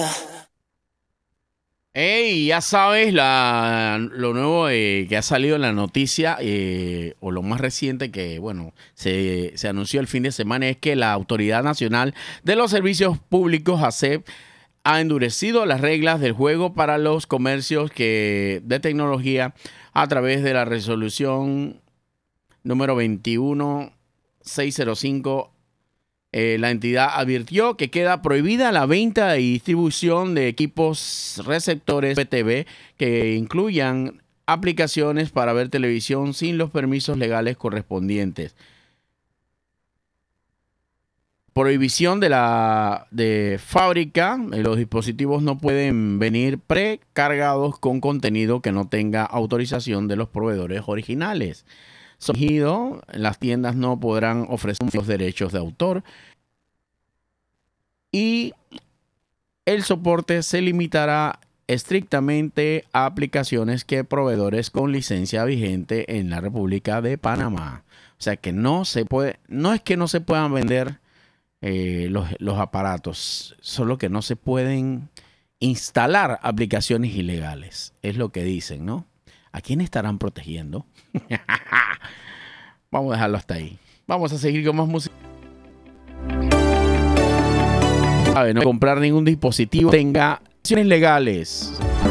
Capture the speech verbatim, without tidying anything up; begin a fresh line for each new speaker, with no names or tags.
Hey, ya sabes la, lo nuevo eh, que ha salido en la noticia, eh, o lo más reciente que, bueno, se, se anunció el fin de semana, es que la Autoridad Nacional de los Servicios Públicos, A C E P, ha endurecido las reglas del juego para los comercios que, de tecnología a través de la resolución número veintiuno mil seiscientos cinco. Eh, la entidad advirtió que queda prohibida la venta y distribución de equipos receptores P T V que incluyan aplicaciones para ver televisión sin los permisos legales correspondientes. Prohibición de la de fábrica. Eh, los dispositivos no pueden venir precargados con contenido que no tenga autorización de los proveedores originales. Surgido, las tiendas no podrán ofrecer los derechos de autor y el soporte se limitará estrictamente a aplicaciones que proveedores con licencia vigente en la República de Panamá. O sea que no se puede, no es que no se puedan vender eh, los, los aparatos, solo que no se pueden instalar aplicaciones ilegales. Es lo que dicen, ¿no? ¿A quién estarán protegiendo? Vamos a dejarlo hasta ahí. Vamos a seguir con más música. No comprar ningún dispositivo que tenga acciones legales.